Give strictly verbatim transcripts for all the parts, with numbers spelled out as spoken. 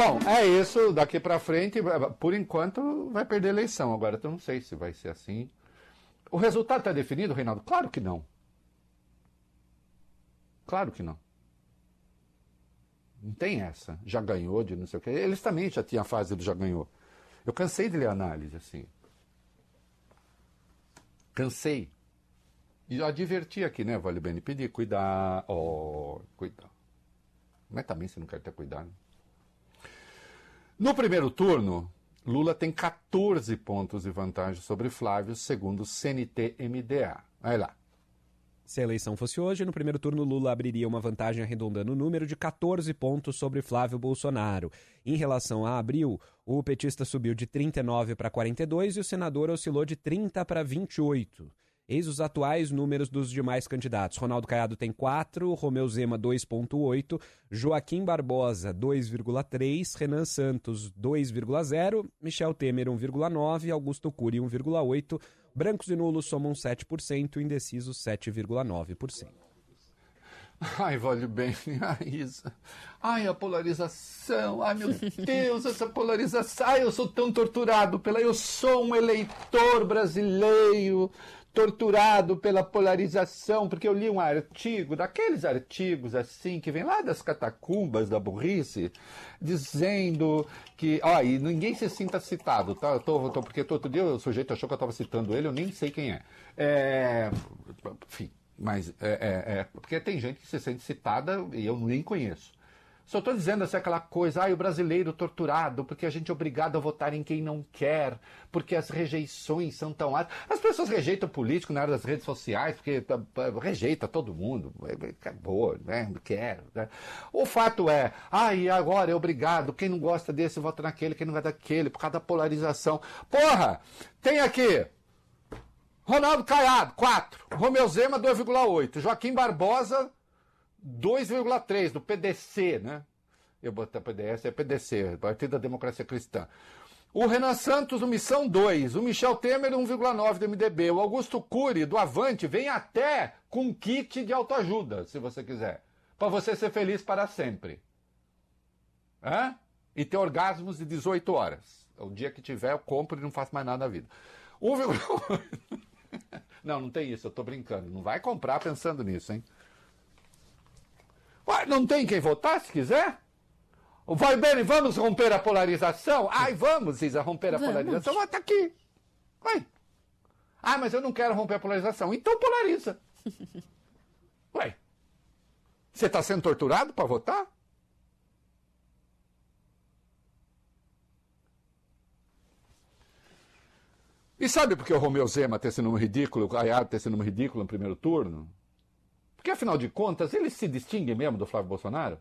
Bom, é isso. Daqui para frente, por enquanto, vai perder a eleição. Agora eu não sei se vai ser assim. O resultado está definido, Reinaldo? Claro que não. Claro que não. Não tem essa. Já ganhou de não sei o quê. Eles também já tinham a fase do já ganhou. Eu cansei de ler análise, assim. Cansei. E eu adverti aqui, né, Vale Bene? Pedir, cuidar. Oh, cuidar. Mas também você não quer ter cuidado. No primeiro turno, Lula tem catorze pontos de vantagem sobre Flávio, segundo o C N T M D A. Vai lá. Se a eleição fosse hoje, no primeiro turno Lula abriria uma vantagem arredondando o número de catorze pontos sobre Flávio Bolsonaro. Em relação a abril, o petista subiu de trinta e nove para quarenta e dois e o senador oscilou de trinta para vinte e oito. Eis os atuais números dos demais candidatos. Ronaldo Caiado tem quatro, Romeu Zema dois vírgula oito, Joaquim Barbosa dois vírgula três, Renan Santos dois vírgula zero, Michel Temer um vírgula nove, Augusto Cury um vírgula oito, brancos e nulos somam sete por cento, indecisos sete vírgula nove por cento. Ai, Vale Bene, ai, Isa. Ai, a polarização, ai, meu Deus, essa polarização. Ai, eu sou tão torturado pela... Eu sou um eleitor brasileiro torturado pela polarização, porque eu li um artigo, daqueles artigos assim, que vem lá das catacumbas da burrice, dizendo que... Ó, e ninguém se sinta citado, tá? Eu tô, tô, porque outro dia o sujeito achou que eu estava citando ele, eu nem sei quem é. É... Enfim. Mas é, é, é, porque tem gente que se sente citada e eu nem conheço. Só estou dizendo assim, aquela coisa, ai, o brasileiro torturado, porque a gente é obrigado a votar em quem não quer, porque as rejeições são tão altas. As pessoas rejeitam político na área das redes sociais, porque rejeita todo mundo, acabou, né, não quero. Né? O fato é, ai, agora é obrigado, quem não gosta desse vota naquele, quem não gosta daquele, por causa da polarização. Porra, tem aqui... Ronaldo Caiado, quatro. Romeu Zema, dois vírgula oito. Joaquim Barbosa, dois vírgula três, do P D C, né? Eu botei P D S, é P D C, Partido da Democracia Cristã. O Renan Santos, do Missão dois. O Michel Temer, um vírgula nove do M D B. O Augusto Cury, do Avante, vem até com kit de autoajuda, se você quiser. Para você ser feliz para sempre. Hã? E ter orgasmos de dezoito horas. O dia que tiver, eu compro e não faço mais nada na vida. um vírgula oito. Não, não tem isso, eu tô brincando. Não vai comprar pensando nisso, hein? Ué, não tem quem votar, se quiser? Vai bem, vamos romper a polarização? Ai, vamos, Isa, romper a vamos. polarização. Ah, tá aqui. Ué. Ah, mas eu não quero romper a polarização. Então polariza. Ué. Você tá sendo torturado para votar? E sabe por que o Romeu Zema ter esse número ridículo, o Caiado ter esse número ridículo no primeiro turno? Porque, afinal de contas, ele se distingue mesmo do Flávio Bolsonaro?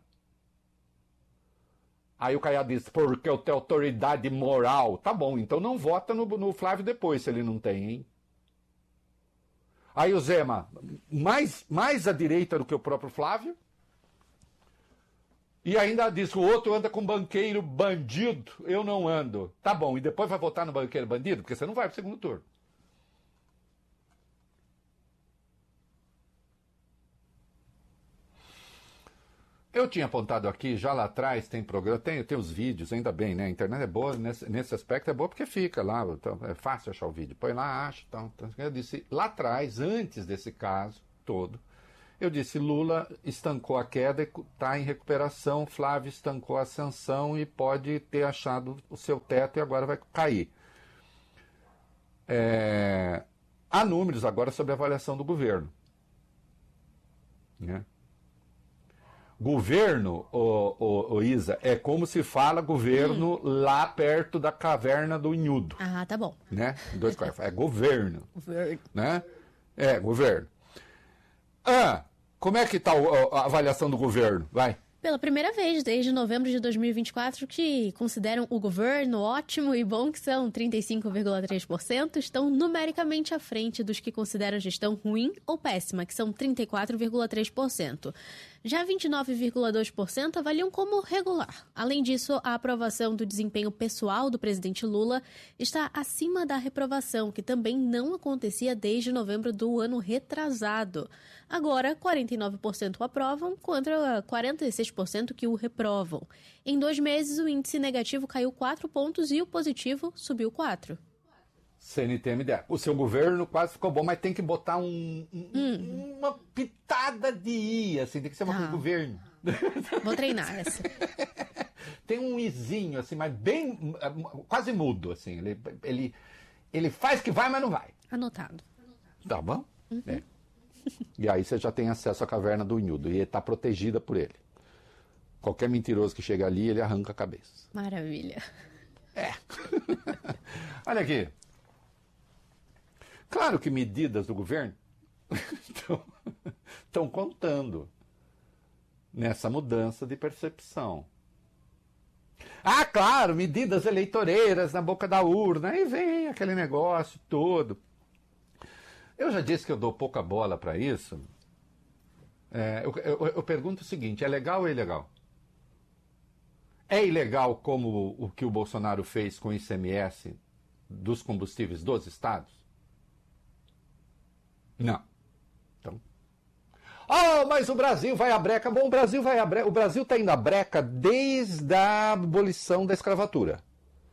Aí o Caiado diz, porque eu tenho autoridade moral. Tá bom, então não vota no, no Flávio depois, se ele não tem, hein? Aí o Zema, mais, mais à direita do que o próprio Flávio. E ainda diz, o outro anda com banqueiro bandido, eu não ando. Tá bom, e depois vai votar no banqueiro bandido? Porque você não vai pro segundo turno. Eu tinha apontado aqui, já lá atrás, tem programa, tem, tem os vídeos, ainda bem, né? A internet é boa, nesse, nesse aspecto é boa porque fica lá, então, é fácil achar o vídeo. Põe lá, acha, então, então. Eu disse, lá atrás, antes desse caso todo, eu disse, Lula estancou a queda e está em recuperação, Flávio estancou a ascensão e pode ter achado o seu teto e agora vai cair. É... Há números agora sobre a avaliação do governo. Né? Governo, ô, ô, ô Isa, é como se fala governo hum. lá perto da caverna do Inhudo. Ah, tá bom. Né? Dois é governo. Governo. Né? É, governo. Ah, como é que está a avaliação do governo? Vai. Pela primeira vez desde novembro de dois mil e vinte e quatro, que consideram o governo ótimo e bom, que são trinta e cinco vírgula três por cento, estão numericamente à frente dos que consideram a gestão ruim ou péssima, que são trinta e quatro vírgula três por cento. Já vinte e nove vírgula dois por cento avaliam como regular. Além disso, a aprovação do desempenho pessoal do presidente Lula está acima da reprovação, que também não acontecia desde novembro do ano retrasado. Agora, quarenta e nove por cento aprovam contra quarenta e seis seis por cento que o reprovam. Em dois meses, o índice negativo caiu quatro pontos e o positivo subiu quatro. C N T M D A. O seu governo quase ficou bom, mas tem que botar um, um, hum. uma pitada de I, assim, tem que ser uma ah. governo. Vou treinar essa. Tem um izinho, assim, mas bem, quase mudo, assim. Ele, ele, ele faz que vai, mas não vai. Anotado. Tá bom? Uhum. É. E aí você já tem acesso à caverna do Unhudo. E está protegida por ele. Qualquer mentiroso que chega ali, ele arranca a cabeça. Maravilha. É. Olha aqui. Claro que medidas do governo estão contando nessa mudança de percepção. Ah, claro, medidas eleitoreiras na boca da urna. Aí vem aquele negócio todo. Eu já disse que eu dou pouca bola para isso. É, eu, eu, eu pergunto o seguinte, é legal ou é ilegal? É ilegal como o que o Bolsonaro fez com o I C M S dos combustíveis dos estados? Não. Então. Oh, mas o Brasil vai à breca. Bom, o Brasil vai à breca. O Brasil está indo à breca desde a abolição da escravatura.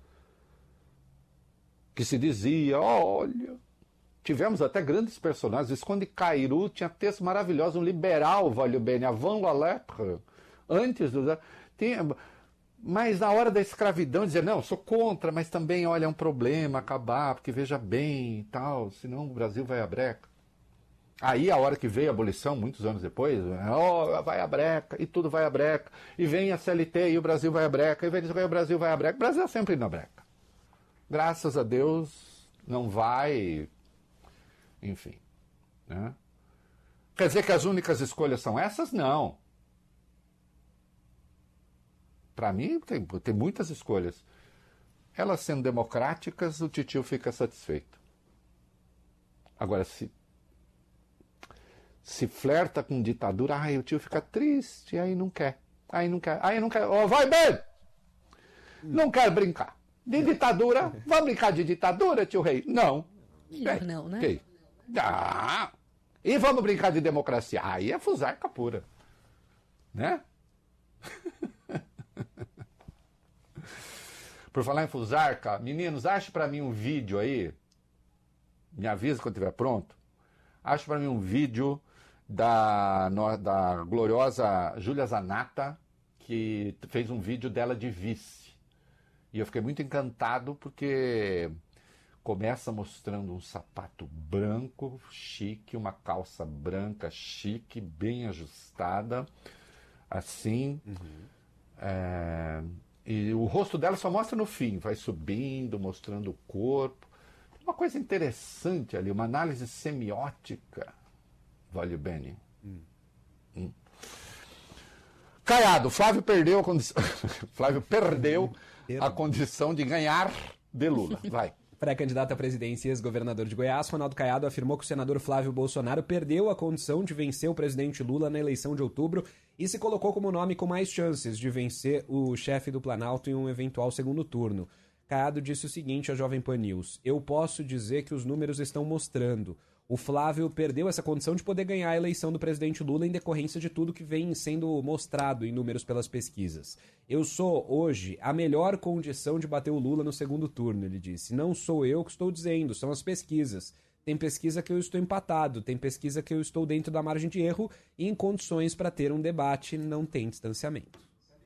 Que se dizia, olha, tivemos até grandes personagens. Visconde Cairu tinha texto maravilhoso, um liberal, valeu bem, avant la lettre, antes do... Tinha... Mas na hora da escravidão dizia, não, sou contra, mas também, olha, é um problema acabar, porque veja bem e tal, senão o Brasil vai à breca. Aí, a hora que veio a abolição, muitos anos depois, oh, vai à breca, e tudo vai à breca, e vem a C L T, e o Brasil vai à breca, e vem o Brasil vai à breca. O Brasil é sempre indo à breca. Graças a Deus, não vai, enfim. Né? Quer dizer que as únicas escolhas são essas? Não. Para mim, tem, tem muitas escolhas. Elas sendo democráticas, o titio fica satisfeito. Agora, se se flerta com ditadura, ai, o tio fica triste, aí não quer. Aí não quer. Aí não quer. Oh, vai bem! Não quero brincar. De ditadura, vamos brincar de ditadura, tio Rei? Não. Melhor não, né? Okay. Ah, e vamos brincar de democracia? Aí é fusarca pura. Né? Por falar em fusarca, meninos, ache para mim um vídeo aí. Me avisa quando estiver pronto. Ache para mim um vídeo da, da gloriosa Júlia Zanata, que fez um vídeo dela de vice. E eu fiquei muito encantado porque começa mostrando um sapato branco, chique, uma calça branca, chique, bem ajustada, assim. Uhum. É, e o rosto dela só mostra no fim, vai subindo, mostrando o corpo. Uma coisa interessante ali, uma análise semiótica. Vale bem. Hum. Hum. Caiado, Flávio perdeu a condição. Flávio perdeu a condição de ganhar de Lula. Vai. Pré-candidato à presidência e ex-governador de Goiás, Ronaldo Caiado afirmou que o senador Flávio Bolsonaro perdeu a condição de vencer o presidente Lula na eleição de outubro e se colocou como nome com mais chances de vencer o chefe do Planalto em um eventual segundo turno. Caiado disse o seguinte à Jovem Pan News: eu posso dizer que os números estão mostrando. O Flávio perdeu essa condição de poder ganhar a eleição do presidente Lula em decorrência de tudo que vem sendo mostrado em números pelas pesquisas. Eu sou, hoje, a melhor condição de bater o Lula no segundo turno, ele disse. Não sou eu que estou dizendo, são as pesquisas. Tem pesquisa que eu estou empatado, tem pesquisa que eu estou dentro da margem de erro e em condições para ter um debate não tem distanciamento.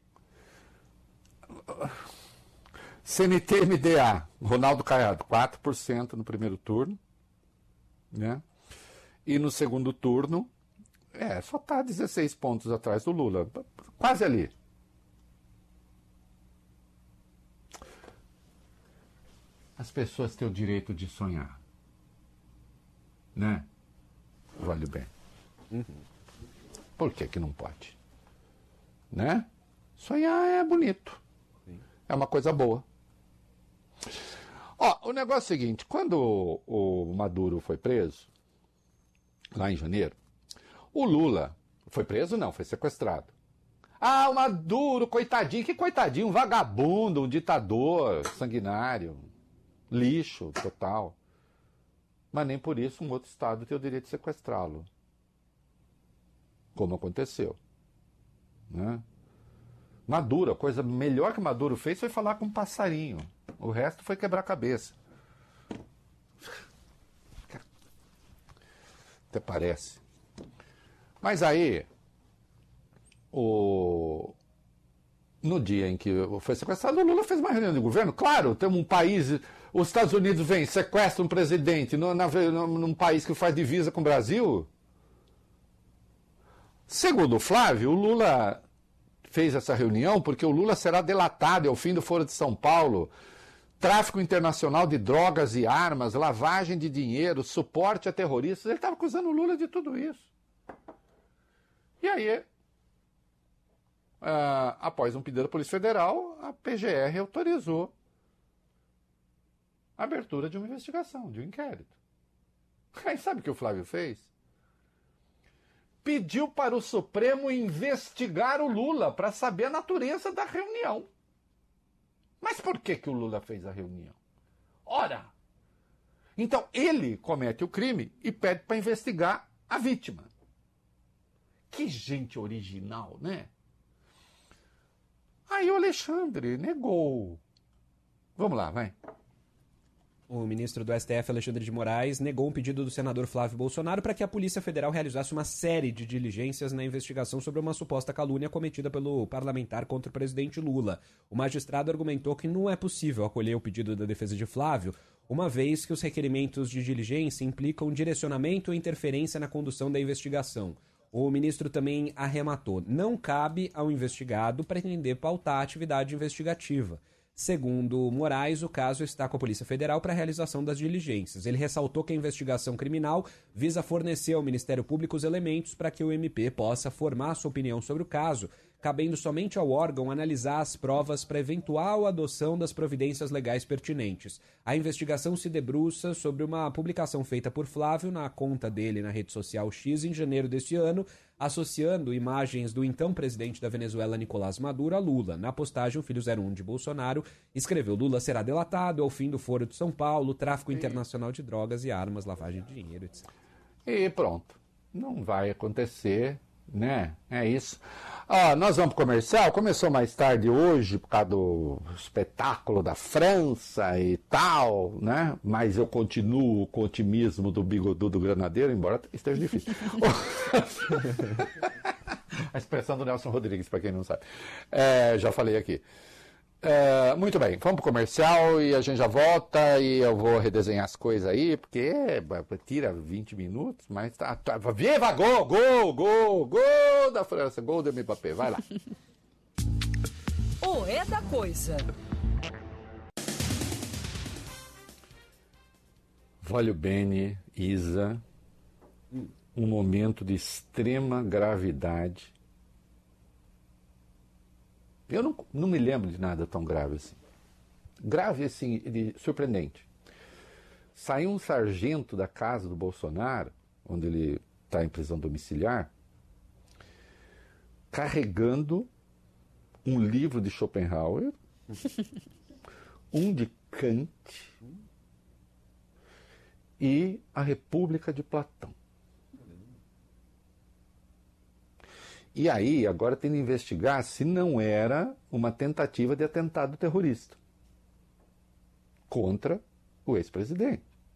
C N T M D A, Ronaldo Caiado, quatro por cento no primeiro turno. Né? E no segundo turno, é, só está dezesseis pontos atrás do Lula. Quase ali. As pessoas têm o direito de sonhar. Né? Vale bem. Uhum. Por que que não pode? Né? Sonhar é bonito. Sim. É uma coisa boa. Ó, o negócio é o seguinte, quando o Maduro foi preso, lá em janeiro, o Lula foi preso? Não, foi sequestrado. Ah, o Maduro, coitadinho, que coitadinho, um vagabundo, um ditador sanguinário, lixo total. Mas nem por isso um outro Estado tem o direito de sequestrá-lo. Como aconteceu. Né? Maduro, a coisa melhor que Maduro fez foi falar com um passarinho. O resto foi quebrar a cabeça. Até parece. Mas aí, o... no dia em que foi sequestrado, o Lula fez uma reunião de governo. Claro, tem um país... Os Estados Unidos vêm, sequestram um presidente no, na, num país que faz divisa com o Brasil. Segundo o Flávio, o Lula fez essa reunião porque o Lula será delatado ao fim do Foro de São Paulo. Tráfico internacional de drogas e armas, lavagem de dinheiro, suporte a terroristas. Ele estava acusando o Lula de tudo isso. E aí, uh, após um pedido da Polícia Federal, a P G R autorizou a abertura de uma investigação, de um inquérito. Aí sabe o que o Flávio fez? Pediu para o Supremo investigar o Lula para saber a natureza da reunião. Mas por que que o Lula fez a reunião? Ora! Então ele comete o crime e pede para investigar a vítima. Que gente original, né? Aí o Alexandre negou. Vamos lá, vai. O ministro do S T F, Alexandre de Moraes, negou um pedido do senador Flávio Bolsonaro para que a Polícia Federal realizasse uma série de diligências na investigação sobre uma suposta calúnia cometida pelo parlamentar contra o presidente Lula. O magistrado argumentou que não é possível acolher o pedido da defesa de Flávio, uma vez que os requerimentos de diligência implicam direcionamento e interferência na condução da investigação. O ministro também arrematou: não cabe ao investigado pretender pautar a atividade investigativa. Segundo Moraes, o caso está com a Polícia Federal para a realização das diligências. Ele ressaltou que a investigação criminal visa fornecer ao Ministério Público os elementos para que o M P possa formar sua opinião sobre o caso, cabendo somente ao órgão analisar as provas para eventual adoção das providências legais pertinentes. A investigação se debruça sobre uma publicação feita por Flávio na conta dele na rede social X em janeiro deste ano, associando imagens do então presidente da Venezuela, Nicolás Maduro, a Lula. Na postagem, o filho zero um de Bolsonaro escreveu: Lula será delatado ao fim do Foro de São Paulo, tráfico internacional de drogas e armas, lavagem de dinheiro, etcétera. E pronto. Não vai acontecer, né? É isso. Ah, nós vamos pro comercial. Começou mais tarde hoje por causa do espetáculo da França e tal, né? Mas eu continuo com o otimismo do bigodudo granadeiro, embora esteja difícil. A expressão do Nelson Rodrigues, para quem não sabe. É, já falei aqui. É, muito bem, vamos pro comercial e a gente já volta e eu vou redesenhar as coisas aí, porque tira vinte minutos, mas tá, tá, viva, gol, gol, gol, gol da França, gol do Mbappé, vai lá. O é da coisa. Voglio bene, Isa, um momento de extrema gravidade. Eu não, não me lembro de nada tão grave assim. Grave, assim, de, surpreendente. Saiu um sargento da casa do Bolsonaro, onde ele está em prisão domiciliar, carregando um livro de Schopenhauer, um de Kant e a República de Platão. E aí, agora tem que investigar se não era uma tentativa de atentado terrorista contra o ex-presidente.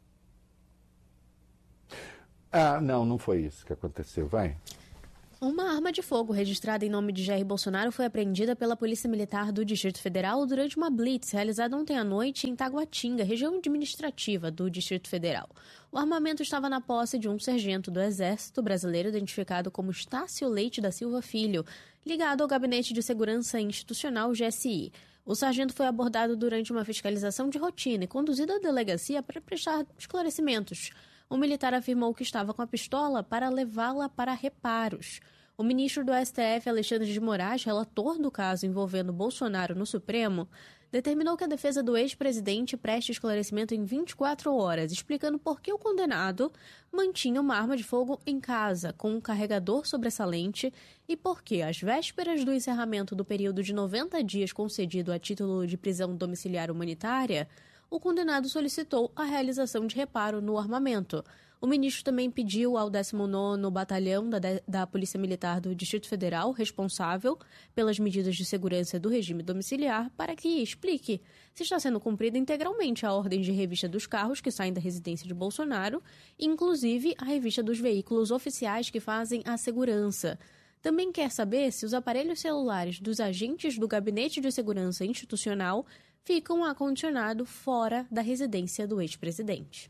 Ah, não, não foi isso que aconteceu, vai. Uma arma de fogo registrada em nome de Jair Bolsonaro foi apreendida pela Polícia Militar do Distrito Federal durante uma blitz realizada ontem à noite em Taguatinga, região administrativa do Distrito Federal. O armamento estava na posse de um sargento do Exército brasileiro identificado como Estácio Leite da Silva Filho, ligado ao Gabinete de Segurança Institucional, G S I. O sargento foi abordado durante uma fiscalização de rotina e conduzido à delegacia para prestar esclarecimentos. O militar afirmou que estava com a pistola para levá-la para reparos. O ministro do S T F, Alexandre de Moraes, relator do caso envolvendo Bolsonaro no Supremo, determinou que a defesa do ex-presidente preste esclarecimento em vinte e quatro horas, explicando por que o condenado mantinha uma arma de fogo em casa, com um carregador sobressalente, e por que, às vésperas do encerramento do período de noventa dias concedido a título de prisão domiciliar humanitária, o condenado solicitou a realização de reparo no armamento. O ministro também pediu ao décimo nono Batalhão da, da Polícia Militar do Distrito Federal, responsável pelas medidas de segurança do regime domiciliar, para que explique se está sendo cumprida integralmente a ordem de revista dos carros que saem da residência de Bolsonaro, inclusive a revista dos veículos oficiais que fazem a segurança. Também quer saber se os aparelhos celulares dos agentes do Gabinete de Segurança Institucional ficam acondicionados fora da residência do ex-presidente.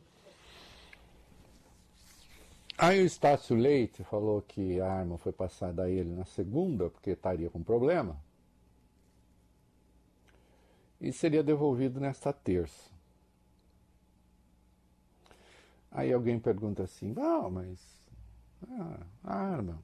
Aí o Estácio Leite falou que a arma foi passada a ele na segunda, porque estaria com problema, e seria devolvido nesta terça. Aí alguém pergunta assim, não, mas ah, a arma...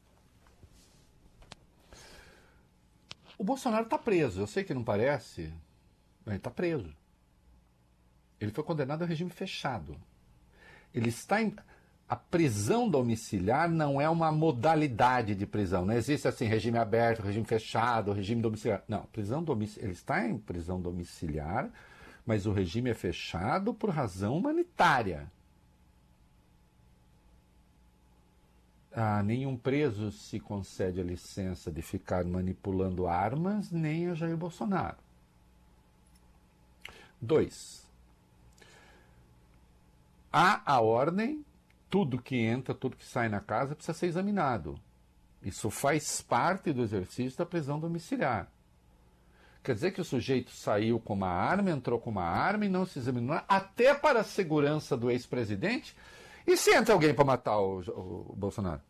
O Bolsonaro está preso, eu sei que não parece, mas ele está preso. Ele foi condenado ao regime fechado. Ele está em... A prisão domiciliar não é uma modalidade de prisão. Não existe assim regime aberto, regime fechado, regime domiciliar. Não, prisão domiciliar. Ele está em prisão domiciliar, mas o regime é fechado por razão humanitária. Ah, nenhum preso se concede a licença de ficar manipulando armas, nem a Jair Bolsonaro. Dois. Há a ordem. Tudo que entra, tudo que sai na casa precisa ser examinado. Isso faz parte do exercício da prisão domiciliar. Quer dizer que o sujeito saiu com uma arma, entrou com uma arma e não se examinou, até para a segurança do ex-presidente? E se entra alguém para matar o, o, o Bolsonaro?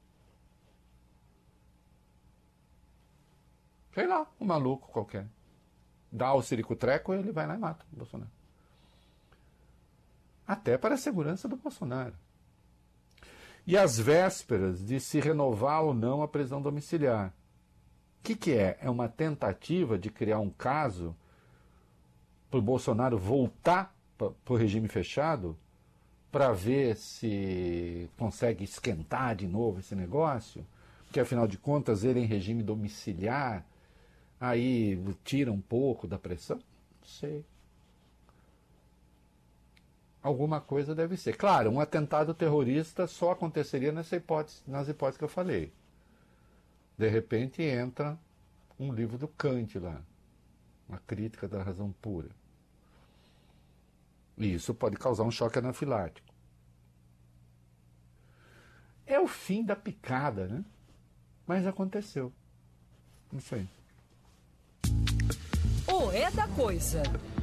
Sei lá, um maluco qualquer. Dá o ciricutreco e ele vai lá e mata o Bolsonaro. Até para a segurança do Bolsonaro. E às vésperas de se renovar ou não a prisão domiciliar. O que, que é? É uma tentativa de criar um caso para o Bolsonaro voltar para o regime fechado para ver se consegue esquentar de novo esse negócio? Porque, afinal de contas, ele em regime domiciliar, aí tira um pouco da pressão? Não sei. Alguma coisa deve ser. Claro, um atentado terrorista só aconteceria nessa hipótese, nas hipóteses que eu falei. De repente entra um livro do Kant lá, uma crítica da razão pura. E isso pode causar um choque anafilático. É o fim da picada, né? Mas aconteceu. Isso aí. O é da coisa.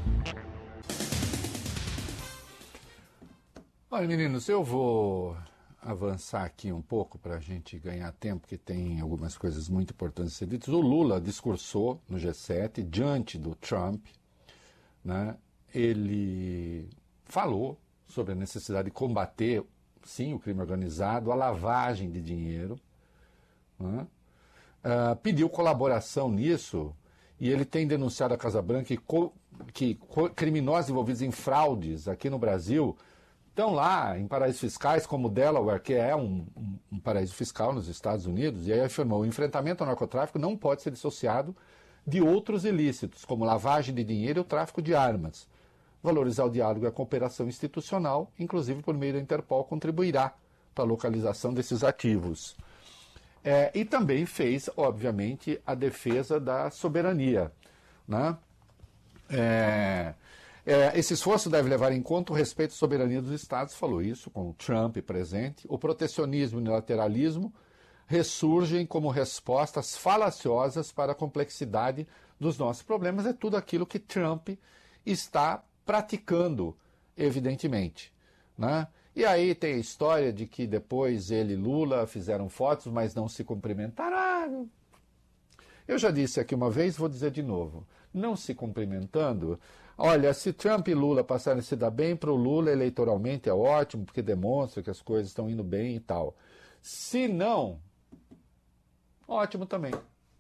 Olha, meninos, eu vou avançar aqui um pouco para a gente ganhar tempo, porque tem algumas coisas muito importantes a ser ditas. O Lula discursou no G sete diante do Trump, né? Ele falou sobre a necessidade de combater, sim, o crime organizado, a lavagem de dinheiro, né? Uh, pediu colaboração nisso, e ele tem denunciado a Casa Branca que, co- que co- criminosos envolvidos em fraudes aqui no Brasil estão lá em paraísos fiscais como Delaware, que é um, um, um paraíso fiscal nos Estados Unidos, e aí afirmou: o enfrentamento ao narcotráfico não pode ser dissociado de outros ilícitos, como lavagem de dinheiro e o tráfico de armas. Valorizar o diálogo e a cooperação institucional, inclusive por meio da Interpol, contribuirá para a localização desses ativos. É, e também fez, obviamente, a defesa da soberania, né? É... É, esse esforço deve levar em conta o respeito à soberania dos Estados, falou isso com o Trump presente. O protecionismo e o unilateralismo ressurgem como respostas falaciosas para a complexidade dos nossos problemas. É tudo aquilo que Trump está praticando, evidentemente, né? E aí tem a história de que depois ele e Lula fizeram fotos, mas não se cumprimentaram. Ah, eu já disse aqui uma vez, vou dizer de novo. Não se cumprimentando... Olha, se Trump e Lula passarem a se dar bem, para o Lula eleitoralmente é ótimo, porque demonstra que as coisas estão indo bem e tal. Se não, ótimo também.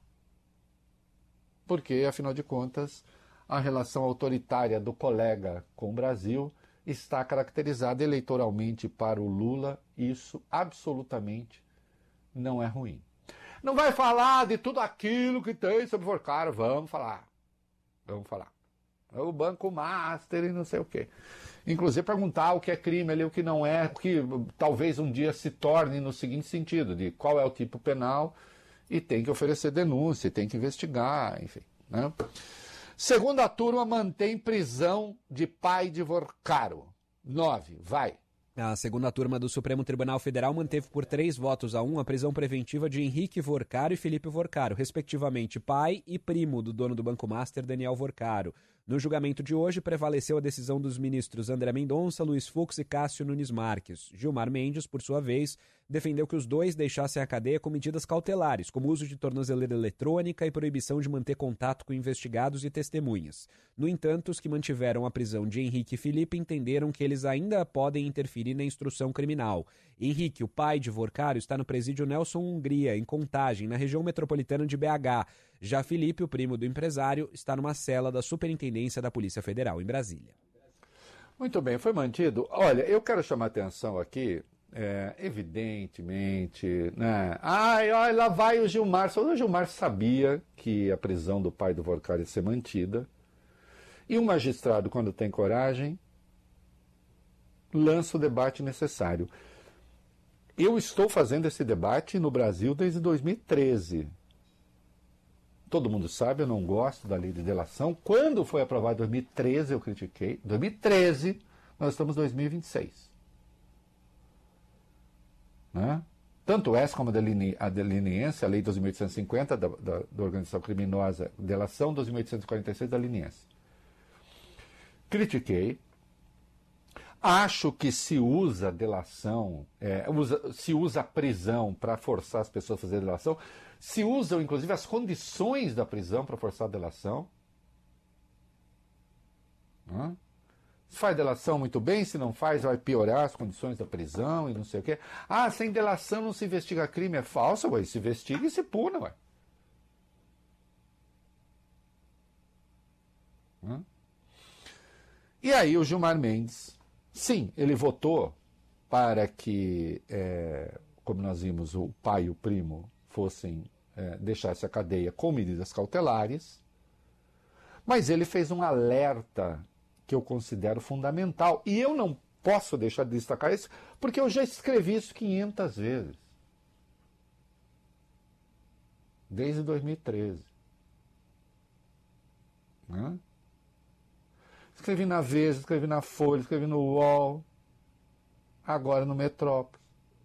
Porque, afinal de contas, a relação autoritária do colega com o Brasil está caracterizada eleitoralmente para o Lula. Isso absolutamente não é ruim. Não vai falar de tudo aquilo que tem sobre o Forcaro. Vamos falar. Vamos falar. O Banco Master e não sei o quê. Inclusive perguntar o que é crime ali, o que não é, o que talvez um dia se torne no seguinte sentido, de qual é o tipo penal, e tem que oferecer denúncia, tem que investigar, enfim. Né? Segunda turma mantém prisão de pai de Vorcaro. Nove, vai. A segunda turma do Supremo Tribunal Federal manteve por três votos a um a prisão preventiva de Henrique Vorcaro e Felipe Vorcaro, respectivamente pai e primo do dono do Banco Master, Daniel Vorcaro. No julgamento de hoje, prevaleceu a decisão dos ministros André Mendonça, Luiz Fux e Cássio Nunes Marques. Gilmar Mendes, por sua vez, defendeu que os dois deixassem a cadeia com medidas cautelares, como uso de tornozeleira eletrônica e proibição de manter contato com investigados e testemunhas. No entanto, os que mantiveram a prisão de Henrique e Felipe entenderam que eles ainda podem interferir na instrução criminal. Henrique, o pai de Vorcaro, está no presídio Nelson Hungria, em Contagem, na região metropolitana de B H. Já Felipe, o primo do empresário, está numa cela da Superintendência da Polícia Federal, em Brasília. Muito bem, foi mantido. Olha, eu quero chamar a atenção aqui, é, evidentemente, né? Ai, ai, lá vai o Gilmar. Só o Gilmar sabia que a prisão do pai do Vorcaro ia ser mantida. E o magistrado, quando tem coragem, lança o debate necessário. Eu estou fazendo esse debate no Brasil desde dois mil e treze. Todo mundo sabe, eu não gosto da lei de delação. Quando foi aprovado em dois mil e treze, eu critiquei. dois mil e treze, nós estamos em dois mil e vinte e seis. Né? Tanto essa como a, deline, a deliniense, a lei dois mil oitocentos e cinquenta da, da, da organização criminosa, delação dois mil oitocentos e quarenta e seis da liniense. Critiquei. Acho que se usa delação, é, usa, se usa a prisão para forçar as pessoas a fazer delação, se usam inclusive as condições da prisão para forçar a delação. Hã? Se faz delação muito bem, se não faz vai piorar as condições da prisão e não sei o quê. Ah, sem delação não se investiga crime, é falso, ué, se investiga e se puna, ué. Hã? E aí o Gilmar Mendes, sim, ele votou para que, é, como nós vimos, o pai e o primo fossem, é, deixassem a cadeia com medidas cautelares, mas ele fez um alerta que eu considero fundamental. E eu não posso deixar de destacar isso, porque eu já escrevi isso quinhentas vezes. Desde dois mil e treze. Né? Escrevi na Veja, escrevi na Folha, escrevi no U O L, agora no Metrópole.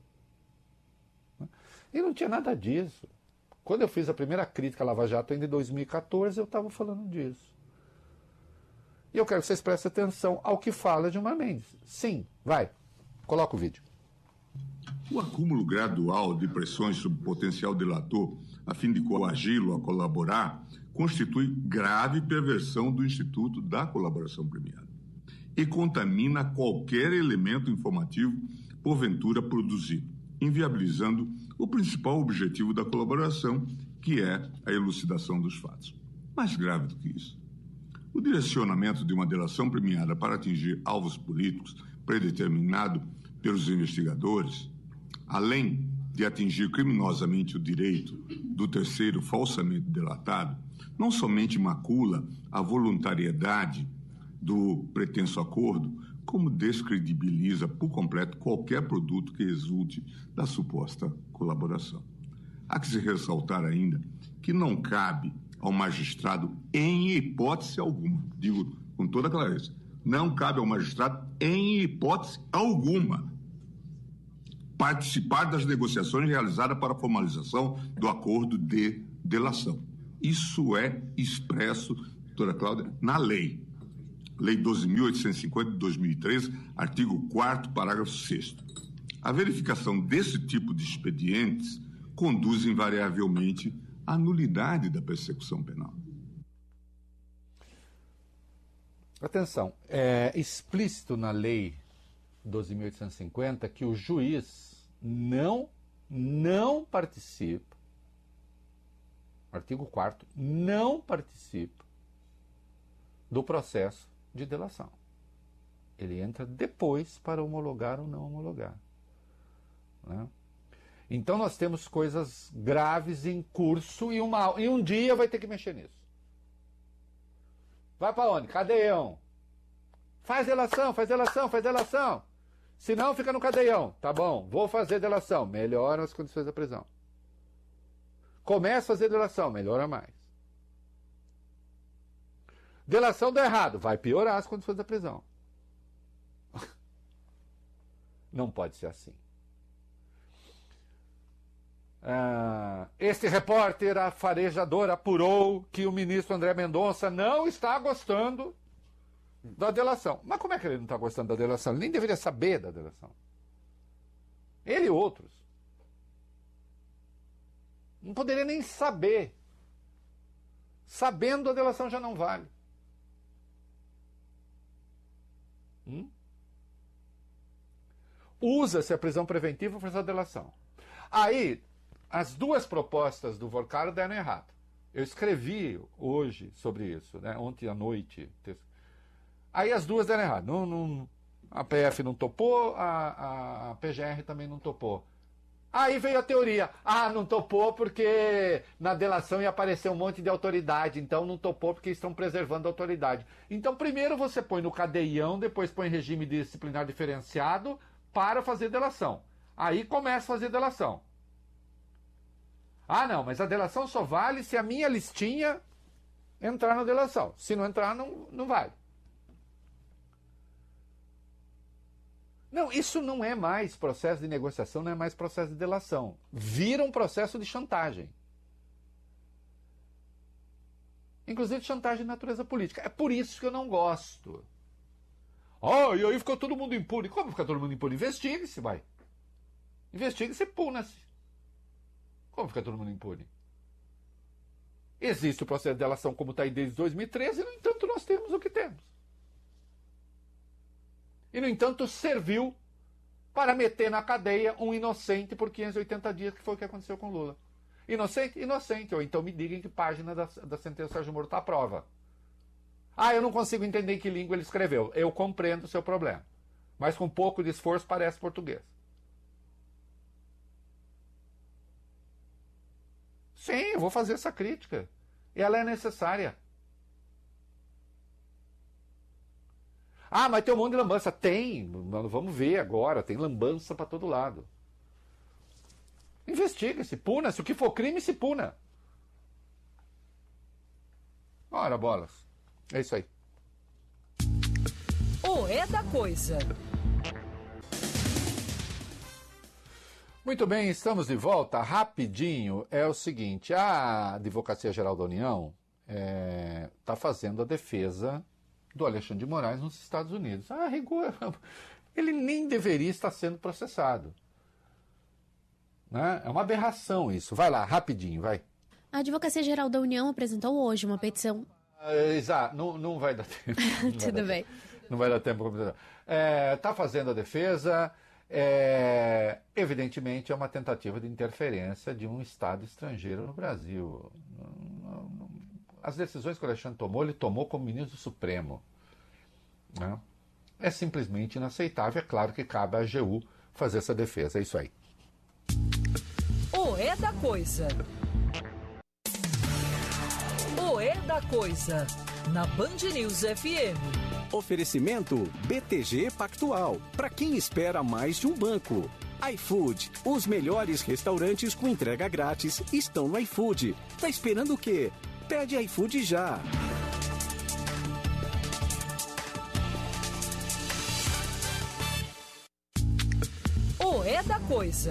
E não tinha nada disso. Quando eu fiz a primeira crítica à Lava Jato ainda em dois mil e quatorze, eu estava falando disso. E eu quero que vocês prestem atenção ao que fala Gilmar Mendes. Sim, vai, coloca o vídeo. O acúmulo gradual de pressões sobre o potencial delator a fim de coagi-lo a colaborar constitui grave perversão do Instituto da Colaboração Premiada e contamina qualquer elemento informativo porventura produzido, inviabilizando o principal objetivo da colaboração, que é a elucidação dos fatos. Mais grave do que isso, o direcionamento de uma delação premiada para atingir alvos políticos predeterminado pelos investigadores, além de atingir criminosamente o direito do terceiro falsamente delatado, não somente macula a voluntariedade do pretenso acordo, como descredibiliza por completo qualquer produto que resulte da suposta colaboração. Há que se ressaltar ainda que não cabe ao magistrado, em hipótese alguma, digo com toda clareza, não cabe ao magistrado, em hipótese alguma, participar das negociações realizadas para a formalização do acordo de delação. Isso é expresso, doutora Cláudia, na lei. Lei doze mil oitocentos e cinquenta de dois mil e treze, artigo quarto, parágrafo sexto. A verificação desse tipo de expedientes conduz invariavelmente à nulidade da persecução penal. Atenção, é explícito na lei doze mil oitocentos e cinquenta que o juiz não, não participa, artigo quarto, não participa do processo de delação. Ele entra depois para homologar ou não homologar. Né? Então nós temos coisas graves em curso e, uma, e um dia vai ter que mexer nisso. Vai para onde? Cadeião. Faz delação, faz delação, faz delação. Se não, fica no cadeião. Tá bom, vou fazer delação. Melhora as condições da prisão. Começa a fazer delação, melhora mais. Delação deu errado, vai piorar as condições da prisão. Não pode ser assim. Ah, este repórter farejador apurou que o ministro André Mendonça não está gostando da delação. Mas como é que ele não está gostando da delação? Ele nem deveria saber da delação. Ele e outros. Não poderia nem saber. Sabendo, a delação já não vale. Hum? Usa-se a prisão preventiva para fazer a delação. Aí, as duas propostas do Vorcaro deram errado. Eu escrevi hoje sobre isso, né? Ontem à noite. Aí as duas deram errado. Não, não, a P F não topou, a, a P G R também não topou. Aí veio a teoria. Ah, não topou porque na delação ia aparecer um monte de autoridade. Então não topou porque estão preservando a autoridade. Então primeiro você põe no cadeião, depois põe em regime disciplinar diferenciado para fazer delação. Aí começa a fazer delação. Ah, não, mas a delação só vale se a minha listinha entrar na delação. Se não entrar, não, não vale. Não, isso não é mais processo de negociação, não é mais processo de delação. Vira um processo de chantagem. Inclusive chantagem de natureza política. É por isso que eu não gosto. Ah, e aí ficou todo mundo impune. Como fica todo mundo impune? Investigue-se, vai. Investigue-se e puna-se. Como fica todo mundo impune? Existe o processo de delação como está aí desde dois mil e treze, e, no entanto, nós temos o que temos. E, no entanto, serviu para meter na cadeia um inocente por quinhentos e oitenta dias, que foi o que aconteceu com Lula. Inocente? Inocente. Ou então me diga em que página da, da sentença Sérgio Moro está a prova. Ah, eu não consigo entender em que língua ele escreveu. Eu compreendo o seu problema. Mas com um pouco de esforço parece português. Sim, eu vou fazer essa crítica. Ela é necessária. Ah, mas tem um monte de lambança. Tem. Vamos ver agora. Tem lambança para todo lado. Investiga-se, puna-se. O que for crime, se puna. Ora, bolas. É isso aí. O É da Coisa. Muito bem, estamos de volta. Rapidinho, é o seguinte, a Advocacia Geral da União está é, fazendo a defesa do Alexandre de Moraes nos Estados Unidos. Ah, rigor, ele nem deveria estar sendo processado. Né? É uma aberração isso. Vai lá, rapidinho, vai. A Advocacia Geral da União apresentou hoje uma petição... Ah, exato, não, não vai dar tempo. Tudo bem. Tempo. Não vai dar tempo. Está é, fazendo a defesa... É, evidentemente é uma tentativa de interferência de um Estado estrangeiro no Brasil. As decisões que o Alexandre tomou, ele tomou como ministro do Supremo. Né? É simplesmente inaceitável. É claro que cabe à A G U fazer essa defesa. É isso aí. O É da Coisa. O É da Coisa. Na Band News F M. Oferecimento B T G Pactual. Para quem espera mais de um banco. iFood. Os melhores restaurantes com entrega grátis estão no iFood. Tá esperando o quê? Pede iFood já. O É da Coisa.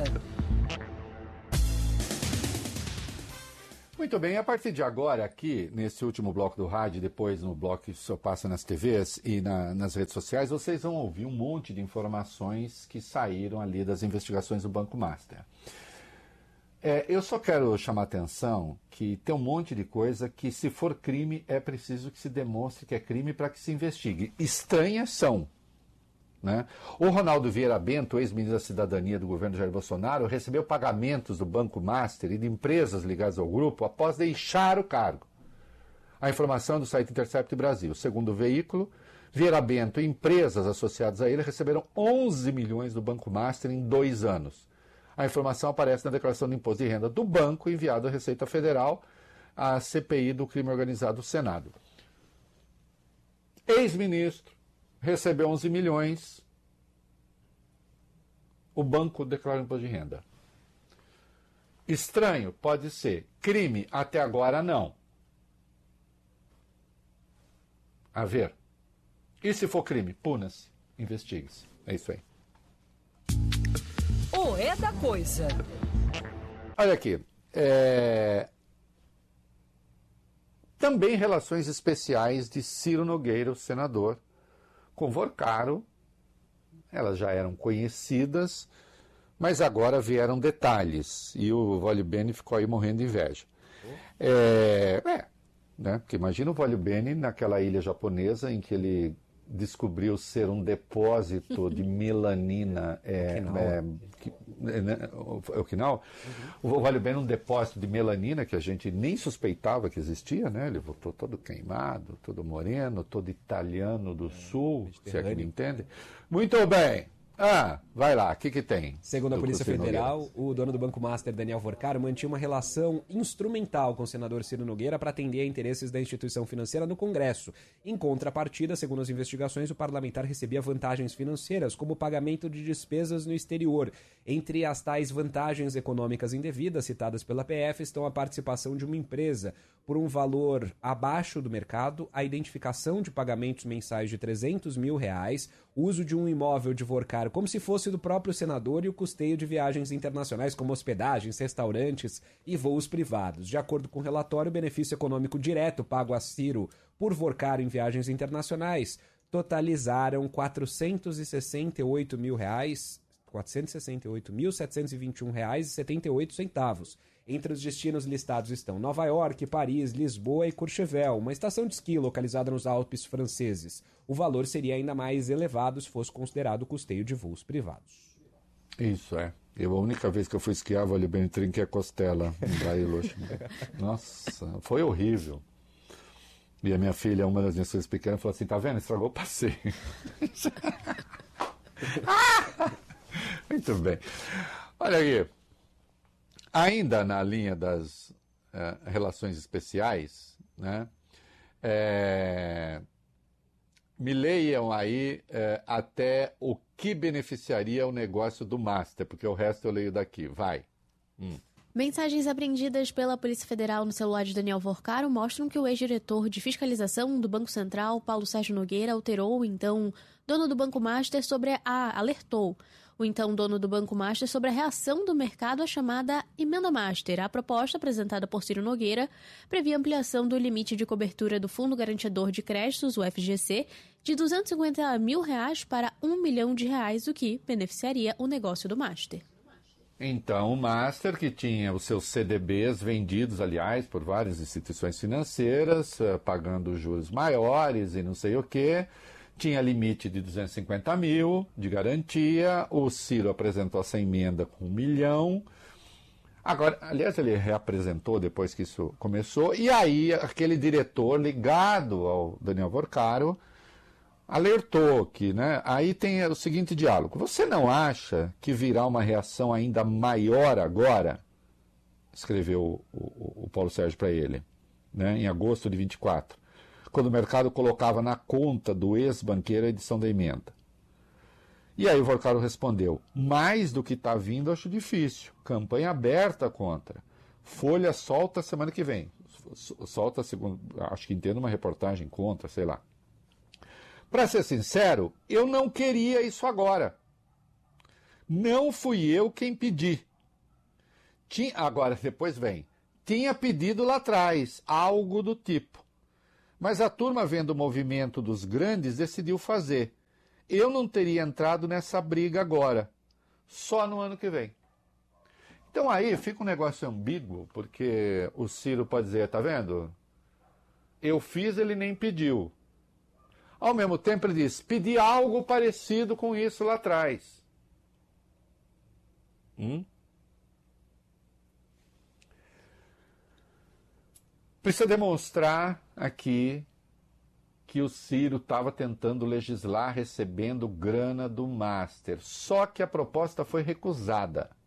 Muito bem, a partir de agora, aqui, nesse último bloco do rádio, depois no bloco que só passa nas T Vs e na, nas redes sociais, vocês vão ouvir um monte de informações que saíram ali das investigações do Banco Master. É, eu só quero chamar a atenção que tem um monte de coisa que, se for crime, é preciso que se demonstre que é crime para que se investigue. Estranhas são. Né? O Ronaldo Vieira Bento, ex-ministro da Cidadania do governo Jair Bolsonaro, recebeu pagamentos do Banco Master e de empresas ligadas ao grupo após deixar o cargo. A informação é do site Intercept Brasil. Segundo o veículo, Vieira Bento e empresas associadas a ele receberam onze milhões do Banco Master em dois anos. A informação aparece na declaração de imposto de renda do banco enviado à Receita Federal, à C P I do crime organizado do Senado. Ex-ministro, recebeu onze milhões, o banco declara imposto de renda. Estranho? Pode ser. Crime? Até agora não. A ver. E se for crime? Puna-se, investigue-se. É isso aí. O É da Coisa. Olha aqui. É... Também relações especiais de Ciro Nogueira, o senador, com Vorcaro. Elas já eram conhecidas, mas agora vieram detalhes. E o Vólio Bene ficou aí morrendo de inveja. É, é né? Porque imagina o Vólio Bene naquela ilha japonesa em que ele descobriu ser um depósito de melanina. É, é, que, né, o Okinawa? Uhum. O Vólio Bene é um depósito de melanina que a gente nem suspeitava que existia, né? Ele voltou todo queimado, todo moreno, todo italiano do sul, se é que me entende. Muito bem. Ah, vai lá, o que que tem? Segundo a Polícia Federal, o dono do Banco Master, Daniel Vorcaro, mantinha uma relação instrumental com o senador Ciro Nogueira para atender a interesses da instituição financeira no Congresso. Em contrapartida, segundo as investigações, o parlamentar recebia vantagens financeiras, como o pagamento de despesas no exterior. Entre as tais vantagens econômicas indevidas citadas pela P F estão a participação de uma empresa por um valor abaixo do mercado, a identificação de pagamentos mensais de trezentos mil reais, o uso de um imóvel de Vorcaro como se fosse do próprio senador e o custeio de viagens internacionais como hospedagens, restaurantes e voos privados. De acordo com o relatório, o benefício econômico direto pago a Ciro por Vorcaro em viagens internacionais totalizaram quatrocentos e sessenta e oito mil reais, quatrocentos e sessenta e oito mil, setecentos e vinte e um reais e setenta e oito centavos. Entre os destinos listados estão Nova York, Paris, Lisboa e Courchevel, uma estação de esqui localizada nos Alpes franceses. O valor seria ainda mais elevado se fosse considerado o custeio de voos privados. Isso, é. Eu, a única vez que eu fui esquiar, Vólio Bene, trinquei a costela em Bariloche. Nossa, foi horrível. E a minha filha, uma das minhas filhas pequenas, falou assim, tá vendo? Estragou o passeio. Muito bem. Olha aí. Ainda na linha das uh, relações especiais, né, é, me leiam aí uh, até o que beneficiaria o negócio do Master, porque o resto eu leio daqui. Vai. Hum. Mensagens apreendidas pela Polícia Federal no celular de Daniel Vorcaro mostram que o ex-diretor de fiscalização do Banco Central, Paulo Sérgio Nogueira, alterou o então dono do Banco Master sobre a... alertou o então dono do Banco Master sobre a reação do mercado à chamada Emenda Master. A proposta apresentada por Ciro Nogueira previa ampliação do limite de cobertura do Fundo Garantidor de Créditos, o F G C, de duzentos e cinquenta mil reais para um milhão de reais, o que beneficiaria o negócio do Master. Então, o Master, que tinha os seus C D Bs vendidos, aliás, por várias instituições financeiras, pagando juros maiores e não sei o quê, tinha limite de duzentos e cinquenta mil de garantia, o Ciro apresentou essa emenda com um milhão. Agora, aliás, ele reapresentou depois que isso começou, e aí aquele diretor ligado ao Daniel Vorcaro alertou que, né, aí tem o seguinte diálogo. Você não acha que virá uma reação ainda maior agora? Escreveu o, o, o Paulo Sérgio para ele, né, em agosto de vinte e quatro. Quando o mercado colocava na conta do ex-banqueiro a edição da emenda. E aí o Vorcaro respondeu, mais do que está vindo acho difícil, campanha aberta contra, Folha solta semana que vem, solta, segundo, acho que entendo uma reportagem contra, sei lá. Para ser sincero, eu não queria isso agora, não fui eu quem pedi. Tinha, agora, depois vem, tinha pedido lá atrás, algo do tipo. Mas a turma, vendo o movimento dos grandes, decidiu fazer. Eu não teria entrado nessa briga agora, só no ano que vem. Então aí fica um negócio ambíguo, porque o Ciro pode dizer, tá vendo? Eu fiz, ele nem pediu. Ao mesmo tempo ele diz, pedi algo parecido com isso lá atrás. Hum? Precisa demonstrar aqui que o Ciro estava tentando legislar recebendo grana do Master. Só que a proposta foi recusada.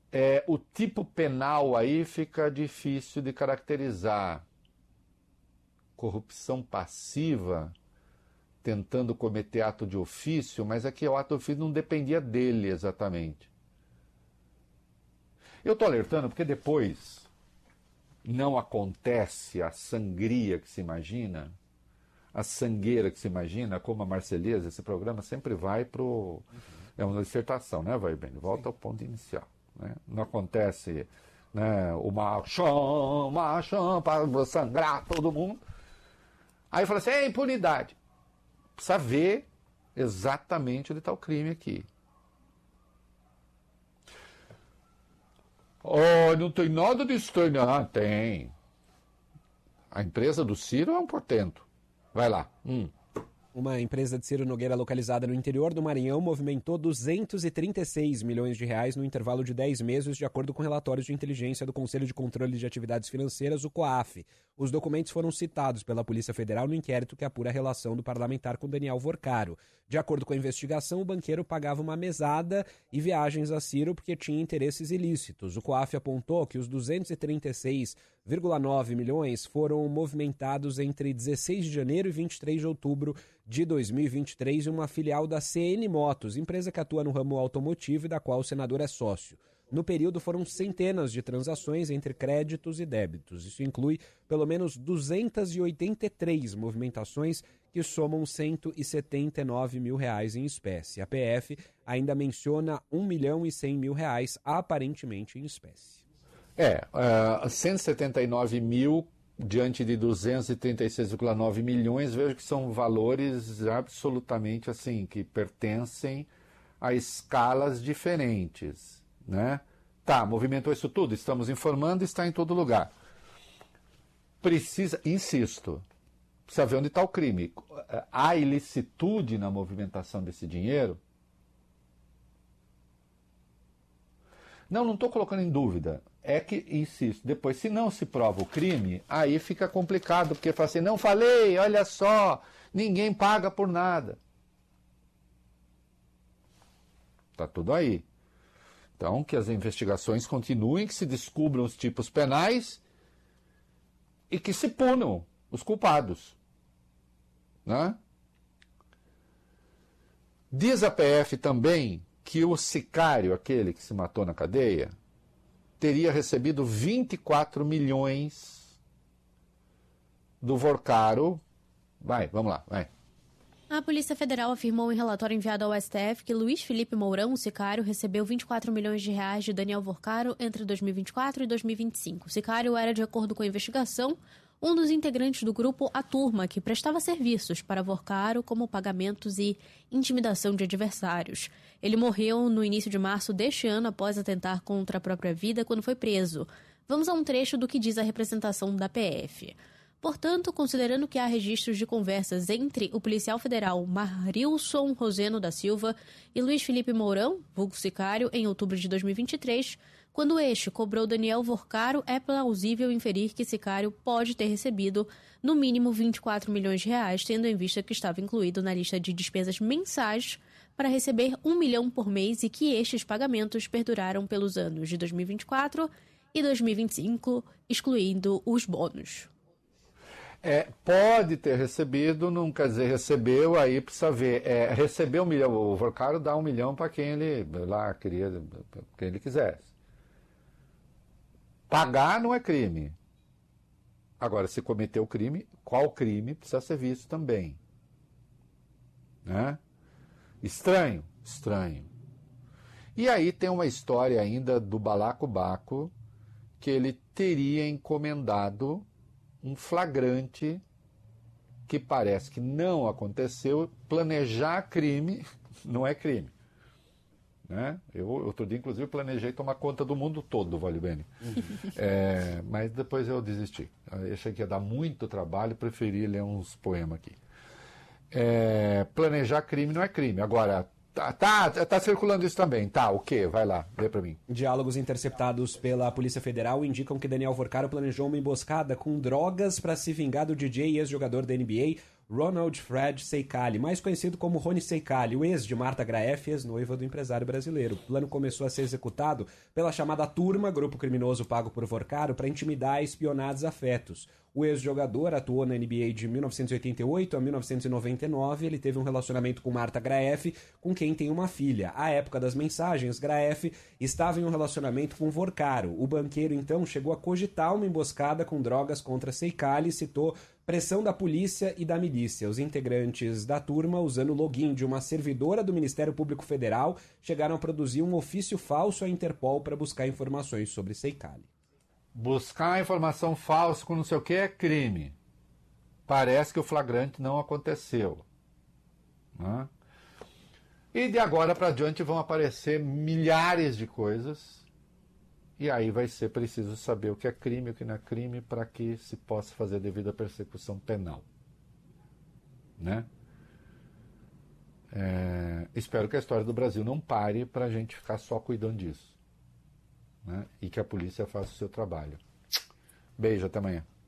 É, o tipo penal aí fica difícil de caracterizar. Corrupção passiva, tentando cometer ato de ofício, mas aqui o ato de ofício não dependia dele exatamente. Eu estou alertando porque depois não acontece a sangria que se imagina, a sangueira que se imagina, como a Marselhesa, esse programa sempre vai para o... É uma dissertação, né, vai bem? Volta ao ponto inicial. Né? Não acontece, né, o machão, machão, para sangrar todo mundo. Aí fala assim, é impunidade. Precisa ver exatamente onde está o crime aqui. Oh, não tem nada de estranho. Ah, tem. A empresa do Ciro é um portento. Vai lá. Hum. Uma empresa de Ciro Nogueira localizada no interior do Maranhão movimentou duzentos e trinta e seis milhões de reais no intervalo de dez meses, de acordo com relatórios de inteligência do Conselho de Controle de Atividades Financeiras, o COAF. Os documentos foram citados pela Polícia Federal no inquérito que apura a relação do parlamentar com Daniel Vorcaro. De acordo com a investigação, o banqueiro pagava uma mesada e viagens a Ciro porque tinha interesses ilícitos. O COAF apontou que os duzentos e trinta e seis vírgula nove milhões foram movimentados entre dezesseis de janeiro e vinte e três de outubro de dois mil e vinte e três em uma filial da C N Motos, empresa que atua no ramo automotivo e da qual o senador é sócio. No período foram centenas de transações entre créditos e débitos. Isso inclui pelo menos duzentas e oitenta e três movimentações que somam cento e setenta e nove mil reais em espécie. A P F ainda menciona um milhão e cem mil reais aparentemente em espécie. É, uh, cento e setenta e nove mil diante de duzentos e trinta e seis vírgula nove milhões, vejo que são valores absolutamente assim, que pertencem a escalas diferentes. Né? Tá, movimentou isso tudo, estamos informando, está em todo lugar. Precisa, insisto, precisa ver onde está o crime. Há ilicitude na movimentação desse dinheiro? Não, não estou colocando em dúvida. É que, insisto, depois, se não se prova o crime, aí fica complicado, porque fala assim, não falei, olha só, ninguém paga por nada. Está tudo aí. Então, que as investigações continuem, que se descubram os tipos penais e que se punam os culpados. Né? Diz a P F também que o sicário, aquele que se matou na cadeia, teria recebido vinte e quatro milhões do Vorcaro. Vai, vamos lá, vai. A Polícia Federal afirmou em relatório enviado ao S T F que Luiz Felipe Mourão, o sicário, recebeu vinte e quatro milhões de reais de Daniel Vorcaro entre dois mil e vinte e quatro e dois mil e vinte e cinco. O sicário era, de acordo com a investigação, um dos integrantes do grupo A Turma, que prestava serviços para Vorcaro como pagamentos e intimidação de adversários. Ele morreu no início de março deste ano após atentar contra a própria vida quando foi preso. Vamos a um trecho do que diz a representação da P F. Portanto, considerando que há registros de conversas entre o policial federal Marilson Roseno da Silva e Luiz Felipe Mourão, vulgo sicário, em outubro de dois mil e vinte e três, quando este cobrou Daniel Vorcaro, é plausível inferir que sicário pode ter recebido, no mínimo, vinte e quatro milhões de reais, tendo em vista que estava incluído na lista de despesas mensais para receber um milhão por mês e que estes pagamentos perduraram pelos anos de dois mil e vinte e quatro e dois mil e vinte e cinco, excluindo os bônus. É, pode ter recebido, não quer dizer recebeu, aí precisa ver. É, recebeu um milhão, o Vorcaro dá um milhão para quem ele lá queria, quem ele quisesse. Pagar não é crime. Agora, se cometeu crime, qual crime precisa ser visto também. Né? Estranho? Estranho. E aí tem uma história ainda do Balacobaco, que ele teria encomendado um flagrante que parece que não aconteceu. Planejar crime não é crime. Né? Eu, outro dia, inclusive, planejei tomar conta do mundo todo do Vale Bene. Uhum. É, mas depois eu desisti. Eu achei que ia dar muito trabalho, preferi ler uns poemas aqui. É, planejar crime não é crime. Agora, tá, tá, tá circulando isso também. Tá, o quê? Vai lá, lê pra mim. Diálogos interceptados pela Polícia Federal indicam que Daniel Vorcaro planejou uma emboscada com drogas para se vingar do D J e ex-jogador da N B A, Ronald Fred Seikali, mais conhecido como Rony Seikali, o ex de Marta Graeff, ex-noiva do empresário brasileiro. O plano começou a ser executado pela chamada Turma, grupo criminoso pago por Vorcaro, para intimidar e espionar desafetos. O ex-jogador atuou na N B A de mil novecentos e oitenta e oito a mil novecentos e noventa e nove. Ele teve um relacionamento com Marta Graeff, com quem tem uma filha. À época das mensagens, Graeff estava em um relacionamento com Vorcaro. O banqueiro, então, chegou a cogitar uma emboscada com drogas contra Seikali e citou pressão da polícia e da milícia. Os integrantes da turma, usando o login de uma servidora do Ministério Público Federal, chegaram a produzir um ofício falso à Interpol para buscar informações sobre Seikali. Buscar informação falsa com não sei o que é crime. Parece que o flagrante não aconteceu. Né? E de agora para diante vão aparecer milhares de coisas. E aí vai ser preciso saber o que é crime e o que não é crime para que se possa fazer a devida persecução penal. Né? É, espero que a história do Brasil não pare para a gente ficar só cuidando disso. Né? E que a polícia faça o seu trabalho. Beijo, até amanhã.